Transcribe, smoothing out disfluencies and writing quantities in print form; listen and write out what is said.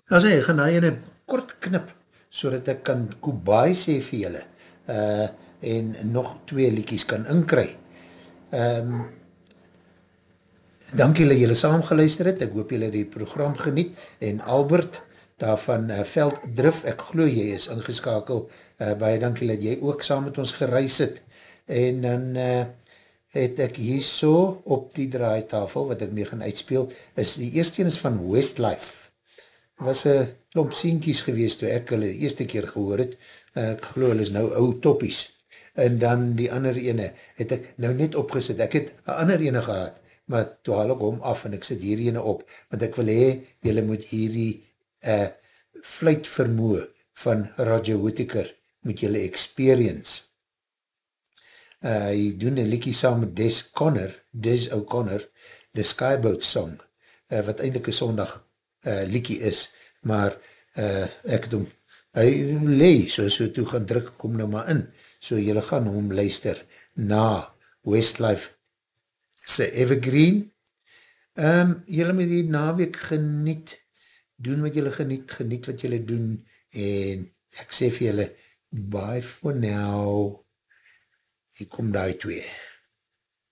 Nou sê, ek gaan nou een kort knip, so dat ek kan goodbye sê vir julle, en nog 2 liedjies kan inkry. Dankie dat julle saam geluister het, ek hoop julle die program geniet, en Albert, daarvan Velddrif, ek glo jy is ingeskakel, baie dankie dat jy ook saam met ons gereis het, en dan het ek hier so op die draaitafel, wat ek mee gaan uitspeel, is die eerste een is van Westlife, was een klomp sienkies geweest, toe ek hulle die eerste keer gehoor het, ek glo hulle is nou ou toppies, en dan die ander ene, het ek nou net opgesit, ek het een ander ene gehad, maar toe haal ek hom af en ek sit hier ene op, want ek wil hee, jylle moet hierdie fluitvermoe van Roger Whittaker, moet jylle experience. Hy doen een liekie saam met Des O'Connor, The Skyboat Song, wat eindelijk een sondag liekie is, maar ek het hom, hy lee, so toe gaan druk, kom nou maar in, so jylle gaan hom luister na Westlife se Evergreen. Jylle moet die naweek geniet, doen wat jylle geniet wat jylle doen, en ek sê vir jylle, bye for now, hier kom die twee.